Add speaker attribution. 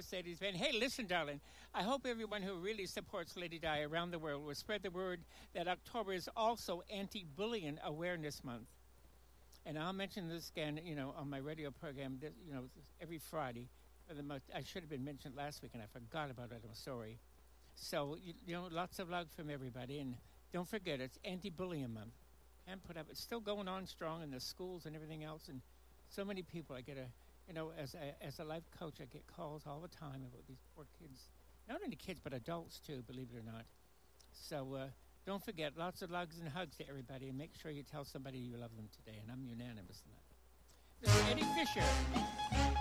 Speaker 1: Mercedes Van. Hey, listen, darling. I hope everyone who really supports Lady Di around the world will spread the word that October is also Anti-Bullying Awareness Month. And I'll mention this again, on my radio program, every Friday. For the most, I should have been mentioned last week, and I forgot about it. I'm sorry. So, lots of love from everybody. And don't forget, it's Anti-Bullying Month. And it's still going on strong in the schools and everything else. And so many people, I get as a life coach, I get calls all the time about these poor kids. Not only kids, but adults too, believe it or not. So don't forget, lots of loves and hugs to everybody, and make sure you tell somebody you love them today. And I'm unanimous in that. Mr. Eddie Fisher.